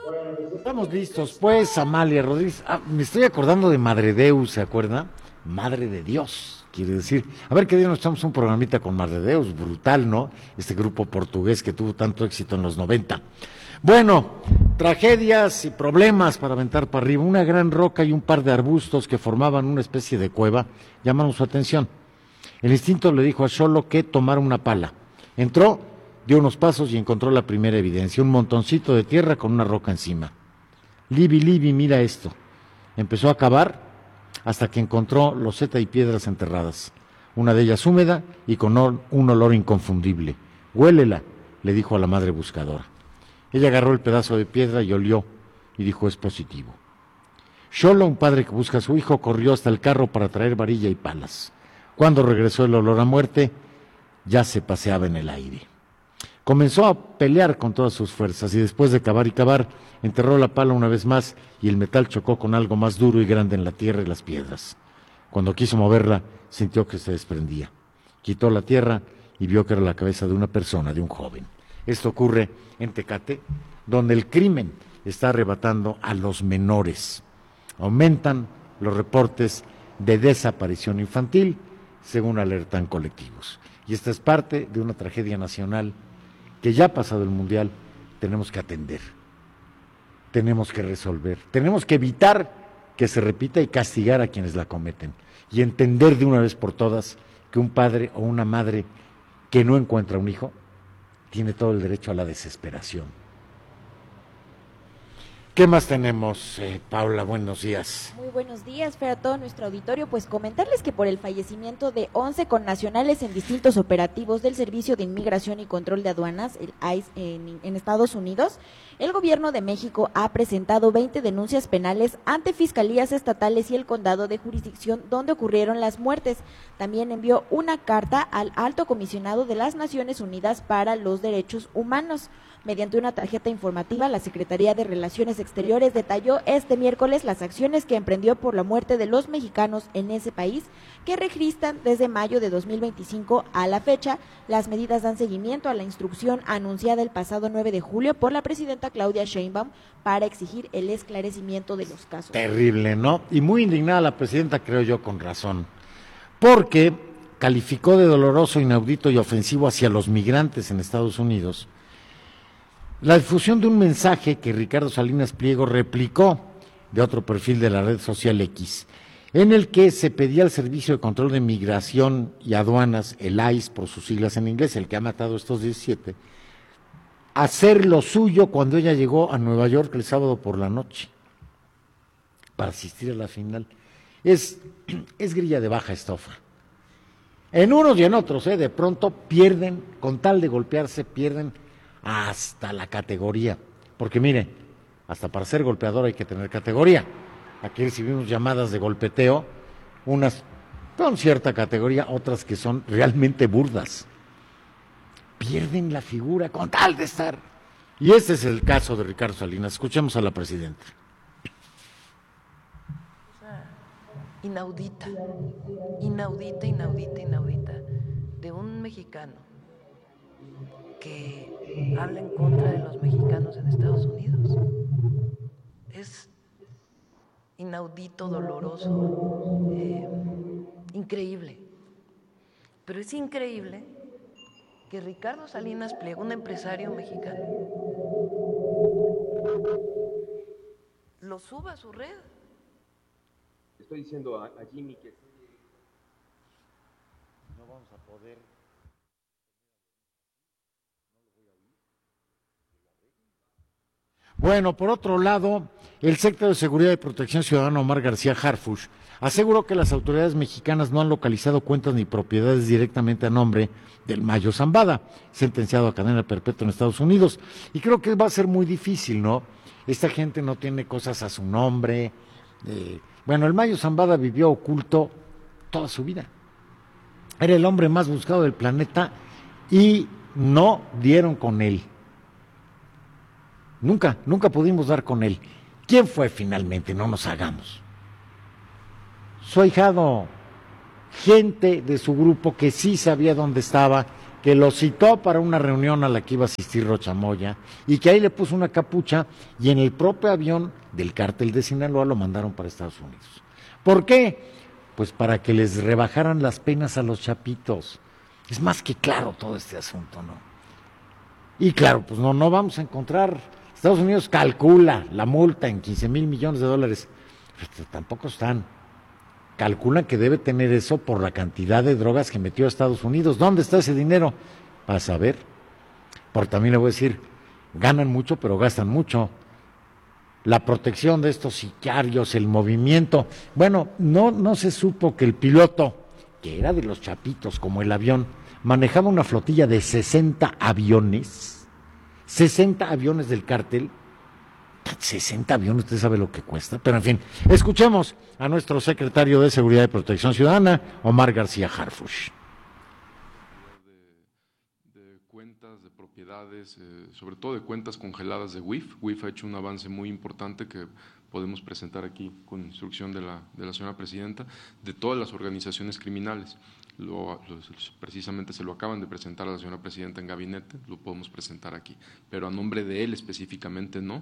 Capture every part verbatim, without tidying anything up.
Estamos listos, pues, Amalia Rodríguez. Ah, me estoy acordando de Madre Deus, ¿se acuerda? Madre de Dios, quiere decir. A ver qué día nos echamos un programita con Madre Deus, brutal, ¿no? Este grupo portugués que tuvo tanto éxito en los noventa. Bueno, tragedias y problemas para aventar para arriba. Una gran roca y un par de arbustos que formaban una especie de cueva llamaron su atención. El instinto le dijo a Xolo que tomara una pala. Entró, dio unos pasos y encontró la primera evidencia, un montoncito de tierra con una roca encima. Libi, Libi, mira esto. Empezó a cavar hasta que encontró loseta y piedras enterradas, una de ellas húmeda y con un olor inconfundible. Huélela, le dijo a la madre buscadora. Ella agarró el pedazo de piedra y olió y dijo: es positivo. Xolo, un padre que busca a su hijo, corrió hasta el carro para traer varilla y palas. Cuando regresó el olor a muerte, ya se paseaba en el aire. Comenzó a pelear con todas sus fuerzas y después de cavar y cavar, enterró la pala una vez más y el metal chocó con algo más duro y grande en la tierra y las piedras. Cuando quiso moverla, sintió que se desprendía. Quitó la tierra y vio que era la cabeza de una persona, de un joven. Esto ocurre en Tecate, donde el crimen está arrebatando a los menores. Aumentan los reportes de desaparición infantil, según alertan colectivos. Y esta es parte de una tragedia nacional que ya ha pasado el Mundial, tenemos que atender, tenemos que resolver, tenemos que evitar que se repita y castigar a quienes la cometen. Y entender de una vez por todas que un padre o una madre que no encuentra un hijo tiene todo el derecho a la desesperación. ¿Qué más tenemos, eh, Paula? Buenos días. Muy buenos días, Fer, a todo nuestro auditorio. Pues comentarles que por el fallecimiento de once connacionales en distintos operativos del Servicio de Inmigración y Control de Aduanas, el I C E, en, en Estados Unidos, el gobierno de México ha presentado veinte denuncias penales ante fiscalías estatales y el condado de jurisdicción donde ocurrieron las muertes. También envió una carta al Alto Comisionado de las Naciones Unidas para los Derechos Humanos. Mediante una tarjeta informativa, la Secretaría de Relaciones Exteriores detalló este miércoles las acciones que emprendió por la muerte de los mexicanos en ese país, que registran desde mayo de dos mil veinticinco a la fecha. Las medidas dan seguimiento a la instrucción anunciada el pasado nueve de julio por la presidenta Claudia Sheinbaum para exigir el esclarecimiento de los casos. Terrible, ¿no? Y muy indignada la presidenta, creo yo, con razón, porque calificó de doloroso, inaudito y ofensivo hacia los migrantes en Estados Unidos la difusión de un mensaje que Ricardo Salinas Pliego replicó de otro perfil de la red social X, en el que se pedía al Servicio de Control de Migración y Aduanas, el I C E por sus siglas en inglés, el que ha matado a estos diecisiete, hacer lo suyo cuando ella llegó a Nueva York el sábado por la noche para asistir a la final. Es, es grilla de baja estofa. En unos y en otros, ¿eh? De pronto pierden, con tal de golpearse, pierden hasta la categoría, porque mire, hasta para ser golpeador hay que tener categoría. Aquí recibimos llamadas de golpeteo, unas con cierta categoría, otras que son realmente burdas. Pierden la figura con tal de estar. Y este es el caso de Ricardo Salinas. Escuchemos a la presidenta. Inaudita, inaudita, inaudita, inaudita, de un mexicano que habla en contra de los mexicanos en Estados Unidos. Es inaudito, doloroso, eh, increíble. Pero es increíble que Ricardo Salinas Pliego, un empresario mexicano, lo suba a su red. Estoy diciendo a, a Jimmy que no vamos a poder. Bueno, por otro lado, el secretario de Seguridad y Protección Ciudadana, Omar García Harfuch, aseguró que las autoridades mexicanas no han localizado cuentas ni propiedades directamente a nombre del Mayo Zambada, sentenciado a cadena perpetua en Estados Unidos. Y creo que va a ser muy difícil, ¿no? Esta gente no tiene cosas a su nombre. Eh, bueno, el Mayo Zambada vivió oculto toda su vida. Era el hombre más buscado del planeta y no dieron con él. Nunca, nunca pudimos dar con él. ¿Quién fue finalmente? No nos hagamos. Su ahijado, gente de su grupo que sí sabía dónde estaba, que lo citó para una reunión a la que iba a asistir Rocha Moya y que ahí le puso una capucha y en el propio avión del cártel de Sinaloa lo mandaron para Estados Unidos. ¿Por qué? Pues para que les rebajaran las penas a los chapitos. Es más que claro todo este asunto, ¿no? Y claro, pues no, no vamos a encontrar. Estados Unidos calcula la multa en quince mil millones de dólares. Pues tampoco están. Calculan que debe tener eso por la cantidad de drogas que metió a Estados Unidos. ¿Dónde está ese dinero? Para saber. Porque también le voy a decir, ganan mucho, pero gastan mucho. La protección de estos sicarios, el movimiento. Bueno, no, no se supo que el piloto, que era de los chapitos, como el avión, manejaba una flotilla de sesenta aviones. sesenta aviones del cártel. sesenta aviones, usted sabe lo que cuesta. Pero en fin, escuchemos a nuestro secretario de Seguridad y Protección Ciudadana, Omar García Harfuch. De, de cuentas, de propiedades, eh, sobre todo de cuentas congeladas de W I F. W I F ha hecho un avance muy importante que podemos presentar aquí con instrucción de la, de la señora presidenta, de todas las organizaciones criminales. Lo, lo, precisamente se lo acaban de presentar a la señora presidenta en gabinete, lo podemos presentar aquí, pero a nombre de él específicamente no.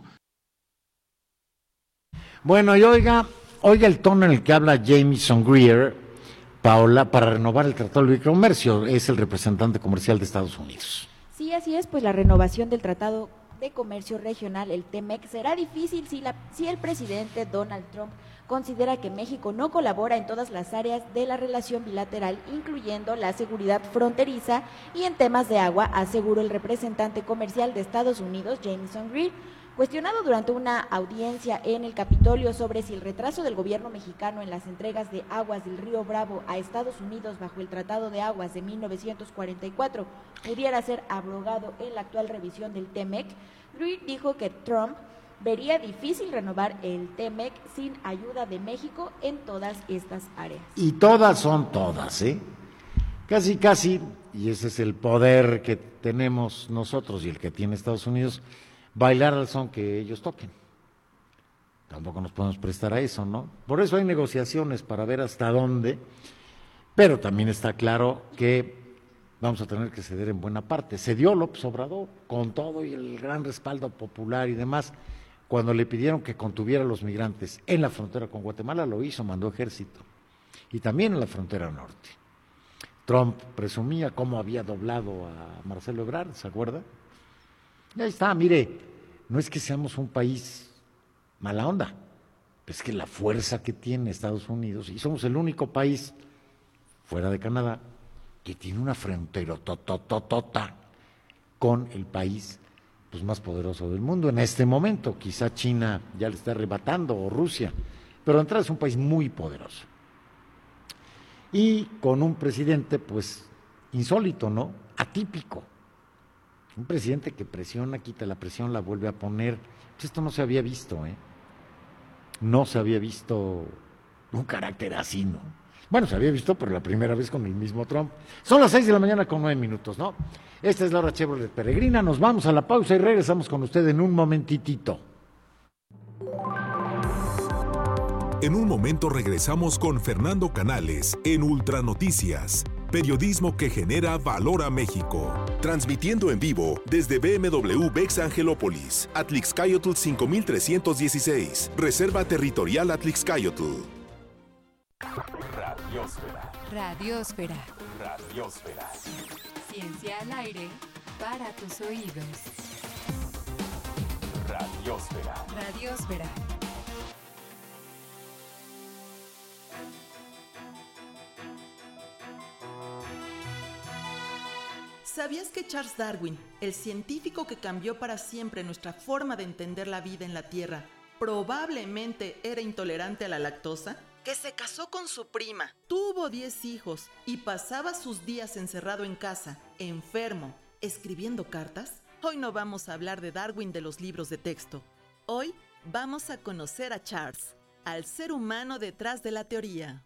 Bueno, y oiga, oiga el tono en el que habla Jamieson Greer, Paola, para renovar el Tratado de Libre Comercio, es el representante comercial de Estados Unidos. Sí, así es, pues la renovación del Tratado de Comercio Regional, el T M E C, será difícil si, la, si el presidente Donald Trump considera que México no colabora en todas las áreas de la relación bilateral, incluyendo la seguridad fronteriza y en temas de agua, aseguró el representante comercial de Estados Unidos, Jamieson Greer. Cuestionado durante una audiencia en el Capitolio sobre si el retraso del gobierno mexicano en las entregas de aguas del río Bravo a Estados Unidos bajo el Tratado de Aguas de mil novecientos cuarenta y cuatro pudiera ser abrogado en la actual revisión del T M E C, Greer dijo que Trump vería difícil renovar el T M E C sin ayuda de México en todas estas áreas. Y todas son todas, ¿eh? Casi, casi, y ese es el poder que tenemos nosotros y el que tiene Estados Unidos, bailar al son que ellos toquen. Tampoco nos podemos prestar a eso, ¿no? Por eso hay negociaciones para ver hasta dónde, pero también está claro que vamos a tener que ceder en buena parte. Cedió López Obrador con todo y el gran respaldo popular y demás. Cuando le pidieron que contuviera a los migrantes en la frontera con Guatemala, lo hizo, mandó ejército. Y también en la frontera norte. Trump presumía cómo había doblado a Marcelo Ebrard, ¿se acuerda? Y ahí está, mire, no es que seamos un país mala onda, es que la fuerza que tiene Estados Unidos, y somos el único país fuera de Canadá que tiene una frontera totototota con el país pues, más poderoso del mundo en este momento. Quizá China ya le está arrebatando, o Rusia, pero de entrada es un país muy poderoso. Y con un presidente, pues, insólito, ¿no? Atípico. Un presidente que presiona, quita la presión, la vuelve a poner. Pues esto no se había visto, ¿eh? No se había visto un carácter así, ¿no? Bueno, se había visto por la primera vez con el mismo Trump. Son las seis de la mañana con nueve minutos, ¿no? Esta es la hora Chevrolet Peregrina. Nos vamos a la pausa y regresamos con usted en un momentitito. En un momento regresamos con Fernando Canales en Ultranoticias. Periodismo que genera valor a México. Transmitiendo en vivo desde B M W Bex Angelópolis, Atlixcayotl cinco mil trescientos dieciséis, Reserva Territorial Atlixcayotl. Radiosfera. Radiosfera. Radiosfera. Ciencia al aire para tus oídos. Radiosfera. Radiosfera. ¿Sabías que Charles Darwin, el científico que cambió para siempre nuestra forma de entender la vida en la Tierra, probablemente era intolerante a la lactosa? Que se casó con su prima, tuvo diez hijos y pasaba sus días encerrado en casa, enfermo, escribiendo cartas. Hoy no vamos a hablar de Darwin de los libros de texto. Hoy vamos a conocer a Charles, al ser humano detrás de la teoría.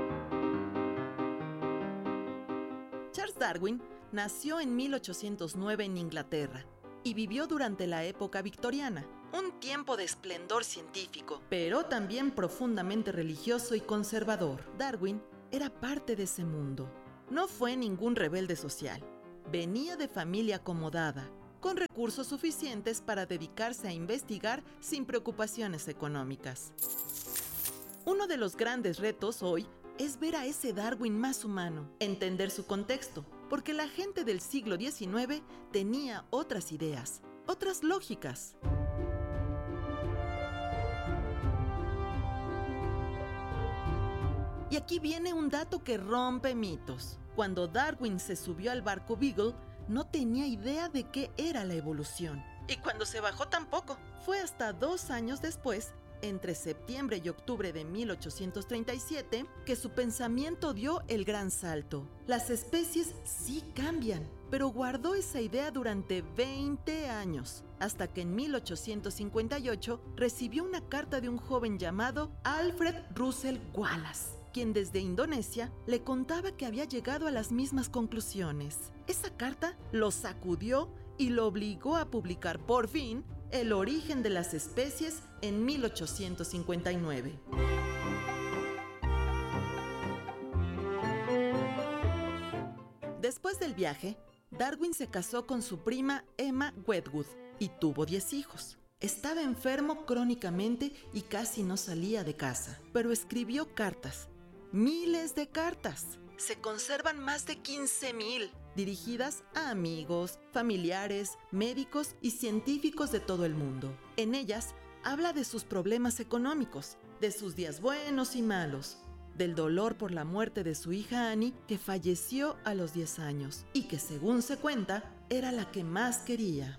Charles Darwin nació en mil ochocientos nueve en Inglaterra y vivió durante la época victoriana, un tiempo de esplendor científico, pero también profundamente religioso y conservador. Darwin era parte de ese mundo. No fue ningún rebelde social. venía de familia acomodada, con recursos suficientes para dedicarse a investigar sin preocupaciones económicas. Uno de los grandes retos hoy es ver a ese Darwin más humano, entender su contexto, porque la gente del siglo diecinueve tenía otras ideas, otras lógicas. Y aquí viene un dato que rompe mitos. Cuando Darwin se subió al barco Beagle, no tenía idea de qué era la evolución. Y cuando se bajó tampoco. Fue hasta dos años después, entre septiembre y octubre de mil ochocientos treinta y siete, que su pensamiento dio el gran salto. Las especies sí cambian, pero guardó esa idea durante veinte años, hasta que en mil ochocientos cincuenta y ocho recibió una carta de un joven llamado Alfred Russel Wallace, quien desde Indonesia le contaba que había llegado a las mismas conclusiones. Esa carta lo sacudió y lo obligó a publicar por fin El origen de las especies en mil ochocientos cincuenta y nueve. Después del viaje, Darwin se casó con su prima Emma Wedgwood y tuvo diez hijos. Estaba enfermo crónicamente y casi no salía de casa, pero escribió cartas, miles de cartas. Se conservan más de quince mil, dirigidas a amigos, familiares, médicos y científicos de todo el mundo. En ellas habla de sus problemas económicos, de sus días buenos y malos, del dolor por la muerte de su hija Annie, que falleció a los diez años y que, según se cuenta, era la que más quería.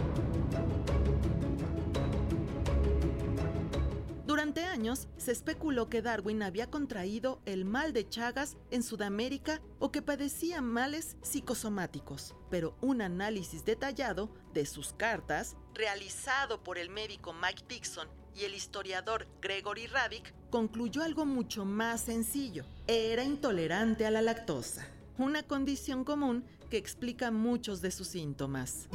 Durante años se especuló que Darwin había contraído el mal de Chagas en Sudamérica o que padecía males psicosomáticos, pero un análisis detallado de sus cartas, realizado por el médico Mike Dixon y el historiador Gregory Radic, concluyó algo mucho más sencillo: era intolerante a la lactosa, una condición común que explica muchos de sus síntomas.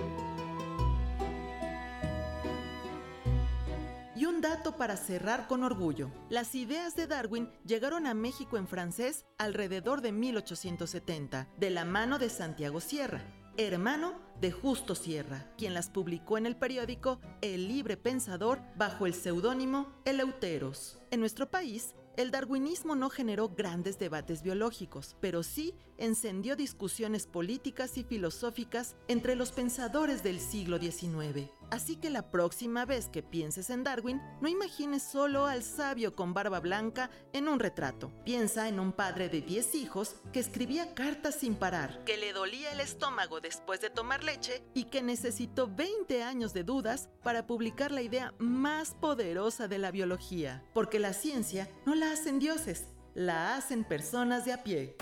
Y un dato para cerrar con orgullo: las ideas de Darwin llegaron a México en francés alrededor de mil ochocientos setenta, de la mano de Santiago Sierra, hermano de Justo Sierra, quien las publicó en el periódico El Libre Pensador bajo el seudónimo Eleuteros. En nuestro país, el darwinismo no generó grandes debates biológicos, pero sí encendió discusiones políticas y filosóficas entre los pensadores del siglo diecinueve. Así que la próxima vez que pienses en Darwin, no imagines solo al sabio con barba blanca en un retrato. Piensa en un padre de diez hijos que escribía cartas sin parar, que le dolía el estómago después de tomar leche y que necesitó veinte años de dudas para publicar la idea más poderosa de la biología. Porque la ciencia no la hacen dioses, la hacen personas de a pie.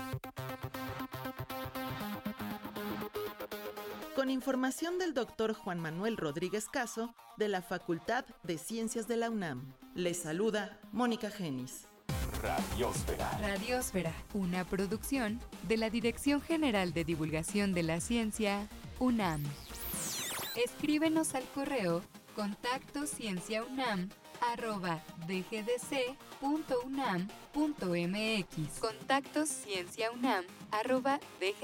Con información del doctor Juan Manuel Rodríguez Caso, de la Facultad de Ciencias de la UNAM. Les saluda Mónica Genis. Radiósfera. Radiósfera, una producción de la Dirección General de Divulgación de la Ciencia, UNAM. Escríbenos al correo contacto cienciaunam arroba dgdc.unam.mx. Contactos cienciaunam arroba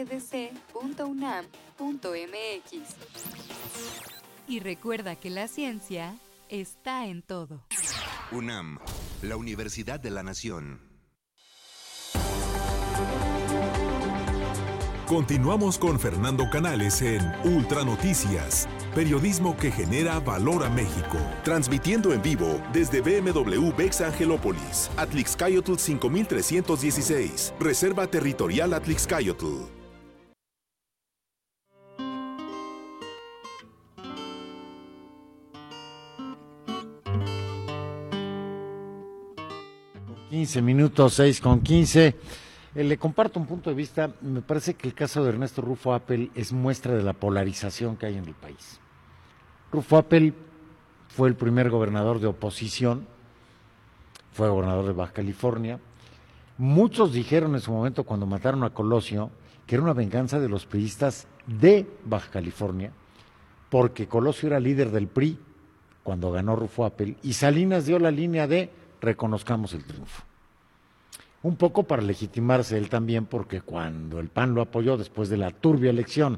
dgdc.unam.mx. Y recuerda que la ciencia está en todo. UNAM, la Universidad de la Nación. Continuamos con Fernando Canales en Ultra Noticias, periodismo que genera valor a México. Transmitiendo en vivo desde B M W Bex Angelópolis, Atlixcayotl cinco mil trescientos dieciséis, Reserva Territorial Atlixcayotl. quince minutos, seis con quince. Eh, le comparto un punto de vista. Me parece que el caso de Ernesto Rufo Appel es muestra de la polarización que hay en el país. Rufo Appel fue el primer gobernador de oposición, fue gobernador de Baja California. Muchos dijeron en su momento, cuando mataron a Colosio, que era una venganza de los priistas de Baja California, porque Colosio era líder del P R I cuando ganó Rufo Appel, y Salinas dio la línea de reconozcamos el triunfo. un poco para legitimarse él también, porque cuando el P A N lo apoyó después de la turbia elección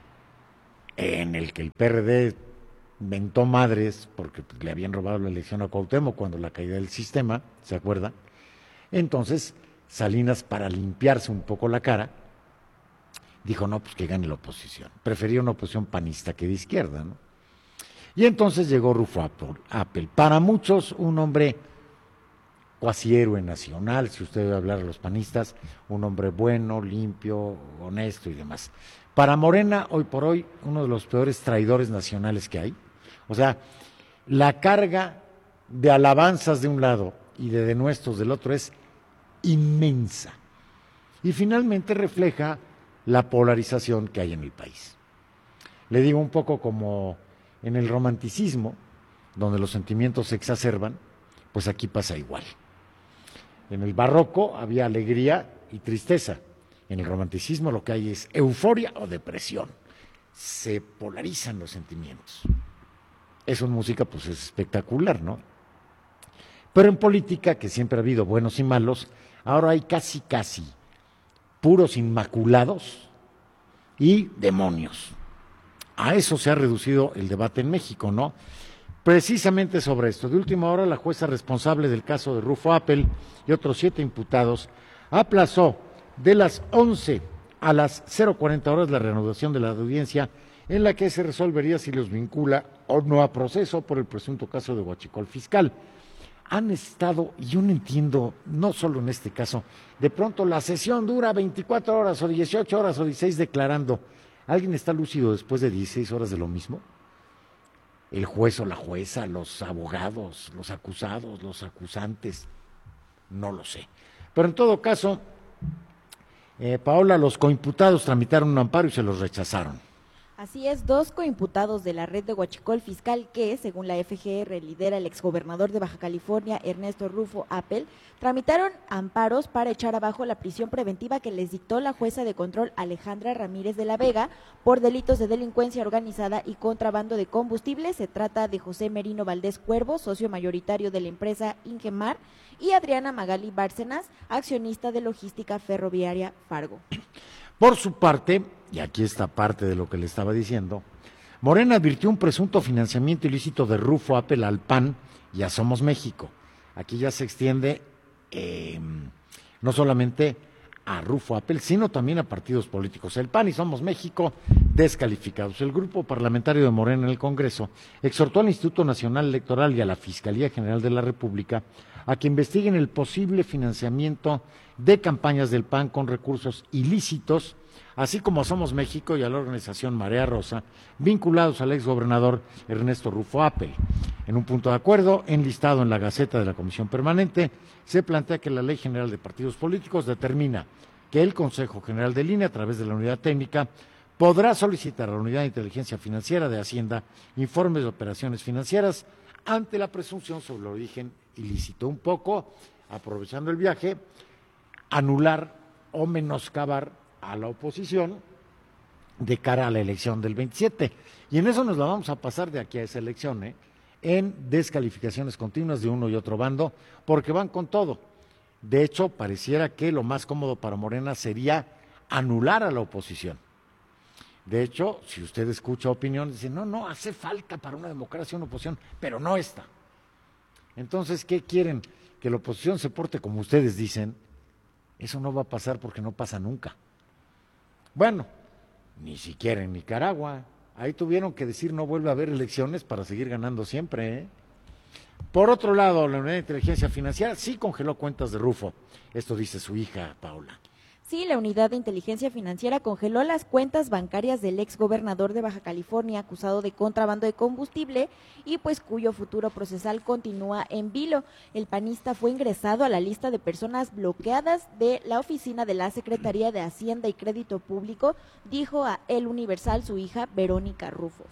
en el que el P R D mentó madres porque le habían robado la elección a Cuauhtémoc cuando la caída del sistema, ¿se acuerda? Entonces Salinas, para limpiarse un poco la cara, dijo, no, pues que gane la oposición. Prefería una oposición panista que de izquierda, ¿no? Y entonces llegó Rufo Appel. Para muchos, un hombre cuasi héroe nacional, si usted debe hablar a los panistas, un hombre bueno, limpio, honesto y demás. Para Morena, hoy por hoy, uno de los peores traidores nacionales que hay. O sea, la carga de alabanzas de un lado y de denuestos del otro es inmensa. Y finalmente refleja la polarización que hay en el país. Le digo un poco como en el romanticismo, donde los sentimientos se exacerban, pues aquí pasa igual. En el barroco había alegría y tristeza. En el romanticismo lo que hay es euforia o depresión. Se polarizan los sentimientos. Eso en música pues es espectacular, ¿no? Pero en política, que siempre ha habido buenos y malos, ahora hay casi casi puros inmaculados y demonios. A eso se ha reducido el debate en México, ¿no? Precisamente sobre esto. De última hora, la jueza responsable del caso de Rufo Appel y otros siete imputados aplazó de las once a las cero cuarenta horas la reanudación de la audiencia en la que se resolvería si los vincula o no a proceso por el presunto caso de huachicol fiscal. Han estado, y yo no entiendo, no solo en este caso, de pronto la sesión dura veinticuatro horas o dieciocho horas o dieciséis declarando. ¿Alguien está lúcido después de dieciséis horas de lo mismo? El juez o la jueza, los abogados, los acusados, los acusantes, no lo sé. Pero en todo caso, eh, Paola, los coimputados tramitaron un amparo y se los rechazaron. Así es, dos coimputados de la red de huachicol fiscal que, según la F G R, lidera el exgobernador de Baja California, Ernesto Rufo Appel, tramitaron amparos para echar abajo la prisión preventiva que les dictó la jueza de control Alejandra Ramírez de la Vega por delitos de delincuencia organizada y contrabando de combustible. Se trata de José Merino Valdés Cuervo, socio mayoritario de la empresa Ingemar, y Adriana Magali Bárcenas, accionista de logística ferroviaria Fargo. Por su parte, y aquí está parte de lo que le estaba diciendo, Morena advirtió un presunto financiamiento ilícito de Rufo Appel al P A N y a Somos México. Aquí ya se extiende eh, no solamente a Rufo Appel, sino también a partidos políticos. El P A N y Somos México descalificados. El grupo parlamentario de Morena en el Congreso exhortó al Instituto Nacional Electoral y a la Fiscalía General de la República a que investiguen el posible financiamiento de campañas del P A N con recursos ilícitos, así como a Somos México y a la organización Marea Rosa, vinculados al exgobernador Ernesto Rufo Appel. En un punto de acuerdo, enlistado en la Gaceta de la Comisión Permanente, se plantea que la Ley General de Partidos Políticos determina que el Consejo General del I N E, a través de la Unidad Técnica, podrá solicitar a la Unidad de Inteligencia Financiera de Hacienda informes de operaciones financieras ante la presunción sobre el origen ilícito. Un poco, aprovechando el viaje, anular o menoscabar a la oposición de cara a la elección del veintisiete. Y en eso nos la vamos a pasar de aquí a esa elección, ¿eh? en descalificaciones continuas de uno y otro bando, porque van con todo. De hecho, pareciera que lo más cómodo para Morena sería anular a la oposición. De hecho, si usted escucha opiniones, dice, no, no, hace falta para una democracia una oposición, pero no esta. Entonces, ¿qué quieren? ¿Que la oposición se porte como ustedes dicen? Eso no va a pasar porque no pasa nunca. Bueno, ni siquiera en Nicaragua. Ahí tuvieron que decir no vuelve a haber elecciones para seguir ganando siempre, ¿eh? Por otro lado, la Unidad de Inteligencia Financiera sí congeló cuentas de Rufo. Esto dice su hija, Paula. Sí, la Unidad de Inteligencia Financiera congeló las cuentas bancarias del ex gobernador de Baja California acusado de contrabando de combustible y pues cuyo futuro procesal continúa en vilo. El panista fue ingresado a la lista de personas bloqueadas de la oficina de la Secretaría de Hacienda y Crédito Público, dijo a El Universal su hija Verónica Rufo.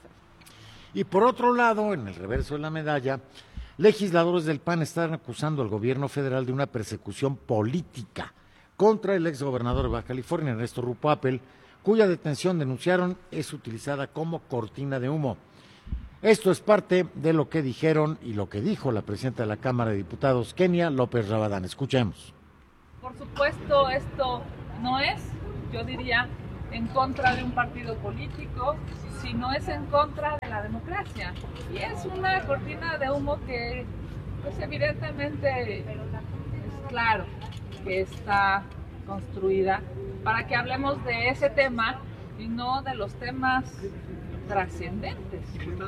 Y por otro lado, en el reverso de la medalla, legisladores del P A N están acusando al gobierno federal de una persecución política contra el exgobernador de Baja California, Ernesto Rufo Appel, cuya detención, denunciaron, es utilizada como cortina de humo. Esto es parte de lo que dijeron y lo que dijo la presidenta de la Cámara de Diputados, Kenia López Rabadán. Escuchemos. Por supuesto, esto no es, yo diría, en contra de un partido político, sino es en contra de la democracia. Y es una cortina de humo que, pues evidentemente, es claro que está construida para que hablemos de ese tema y no de los temas trascendentes.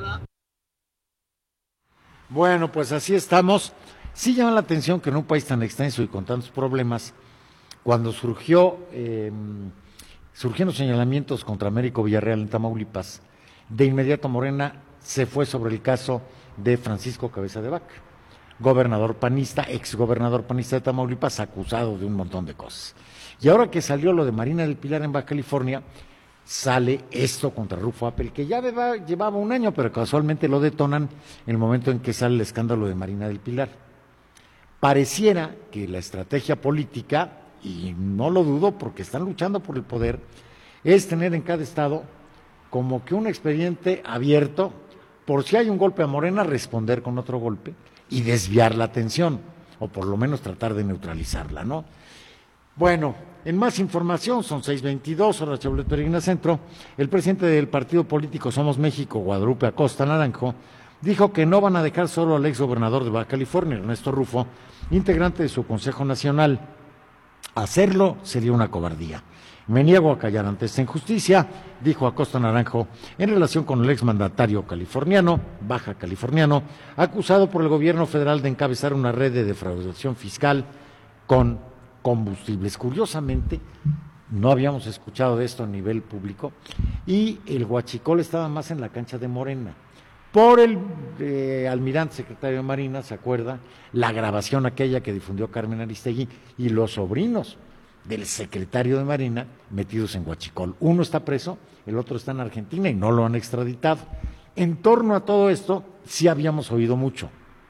Bueno, pues así estamos. Sí llama la atención que en un país tan extenso y con tantos problemas, cuando surgió, eh, surgieron señalamientos contra Américo Villarreal en Tamaulipas, de inmediato Morena se fue sobre el caso de Francisco Cabeza de Vaca, gobernador panista, exgobernador panista de Tamaulipas, acusado de un montón de cosas. Y ahora que salió lo de Marina del Pilar en Baja California, sale esto contra Rufo Appel, que ya llevaba un año, pero casualmente lo detonan en el momento en que sale el escándalo de Marina del Pilar. Pareciera que la estrategia política, y no lo dudo porque están luchando por el poder, es tener en cada estado como que un expediente abierto, por si hay un golpe a Morena, responder con otro golpe y desviar la atención, o por lo menos tratar de neutralizarla, ¿no? Bueno, en más información, son seis veintidós, hora Chevrolet Peregrina Centro, el presidente del partido político Somos México, Guadalupe Acosta Naranjo, dijo que no van a dejar solo al ex gobernador de Baja California, Ernesto Rufo, integrante de su Consejo Nacional. Hacerlo sería una cobardía. Me niego a callar ante esta injusticia, dijo Acosta Naranjo, en relación con el exmandatario californiano, baja californiano, acusado por el gobierno federal de encabezar una red de defraudación fiscal con combustibles. Curiosamente, no habíamos escuchado de esto a nivel público, y el huachicol estaba más en la cancha de Morena. Por el eh, almirante secretario de Marina, ¿se acuerda? La grabación aquella que difundió Carmen Aristegui y los sobrinos del secretario de Marina metidos en huachicol. Uno está preso, el otro está en Argentina y no lo han extraditado. En torno a todo esto, sí habíamos oído mucho.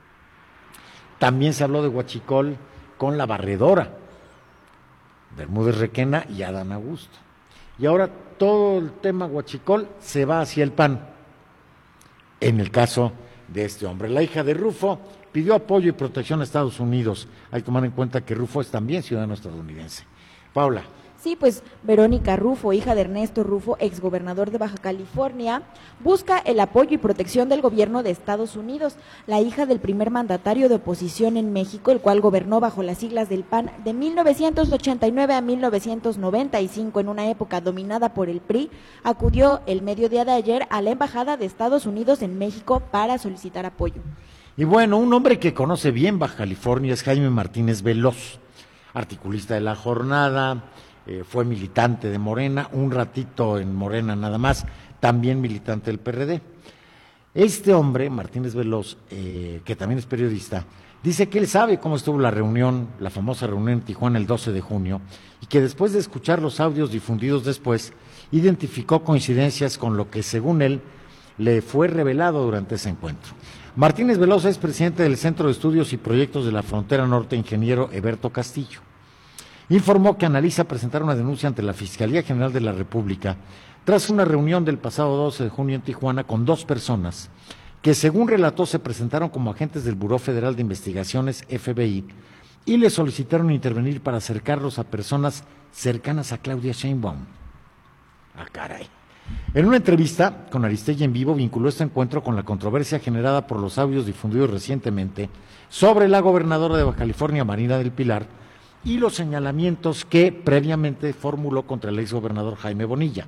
También se habló de huachicol con la barredora, Bermúdez Requena y Adán Augusto. Y ahora todo el tema huachicol se va hacia el P A N. En el caso de este hombre, la hija de Rufo pidió apoyo y protección a Estados Unidos. Hay que tomar en cuenta que Rufo es también ciudadano estadounidense. Paula. Sí, pues Verónica Rufo, hija de Ernesto Rufo, exgobernador de Baja California, busca el apoyo y protección del gobierno de Estados Unidos. La hija del primer mandatario de oposición en México, el cual gobernó bajo las siglas del P A N de mil novecientos ochenta y nueve a mil novecientos noventa y cinco, en una época dominada por el P R I, acudió el mediodía de ayer a la Embajada de Estados Unidos en México para solicitar apoyo. Y bueno, un hombre que conoce bien Baja California es Jaime Martínez Veloz, articulista de La Jornada, Eh, fue militante de Morena, un ratito en Morena nada más, también militante del P R D. Este hombre, Martínez Veloz, eh, que también es periodista, dice que él sabe cómo estuvo la reunión, la famosa reunión en Tijuana el doce de junio, y que después de escuchar los audios difundidos después, identificó coincidencias con lo que, según él, le fue revelado durante ese encuentro. Martínez Veloz es presidente del Centro de Estudios y Proyectos de la Frontera Norte, ingeniero Eberto Castillo. Informó que analiza presentar una denuncia ante la Fiscalía General de la República tras una reunión del pasado doce de junio en Tijuana con dos personas que, según relató, se presentaron como agentes del Buró Federal de Investigaciones, F B I, y le solicitaron intervenir para acercarlos a personas cercanas a Claudia Sheinbaum. Ah, caray. En una entrevista con Aristegui en vivo, vinculó este encuentro con la controversia generada por los audios difundidos recientemente sobre la gobernadora de Baja California, Marina del Pilar, y los señalamientos que previamente formuló contra el exgobernador Jaime Bonilla.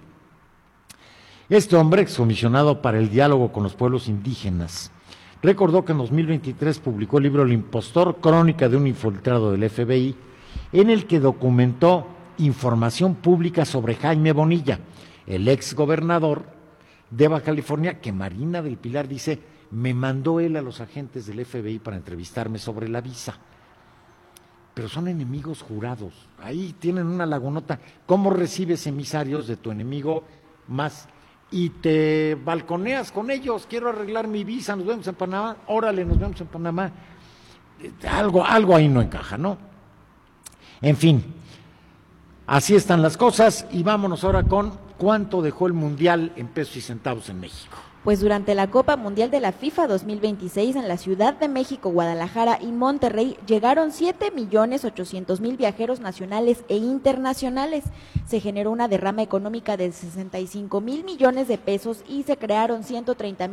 Este hombre, excomisionado para el diálogo con los pueblos indígenas, recordó que en dos mil veintitrés publicó el libro El impostor, crónica de un infiltrado del F B I, en el que documentó información pública sobre Jaime Bonilla, el exgobernador de Baja California, que Marina del Pilar dice, me mandó él a los agentes del F B I para entrevistarme sobre la visa. Pero son enemigos jurados, ahí tienen una lagunota. ¿Cómo recibes emisarios de tu enemigo más y te balconeas con ellos? Quiero arreglar mi visa, nos vemos en Panamá, órale, nos vemos en Panamá. Algo, algo ahí no encaja, ¿no? En fin, así están las cosas y vámonos ahora con cuánto dejó el Mundial en pesos y centavos en México. Pues durante la Copa Mundial de la FIFA dos mil veintiséis en la Ciudad de México, Guadalajara y Monterrey llegaron siete millones ochocientos mil viajeros nacionales e internacionales. Se generó una derrama económica de sesenta y cinco mil millones de pesos y se crearon ciento treinta